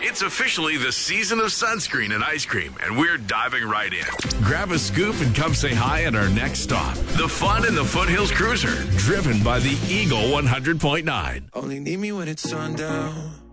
It's officially the season of sunscreen and ice cream, and we're diving right in. Grab a scoop and come say hi at our next stop. The fun in the Foothills Cruiser, driven by the Eagle 100.9. Only need me when it's sundown.